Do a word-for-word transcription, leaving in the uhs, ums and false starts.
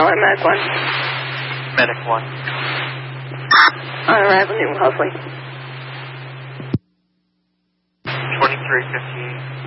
I'm Medic one. Medic one. On arrival, New Hopefully. twenty-three fifty-eight.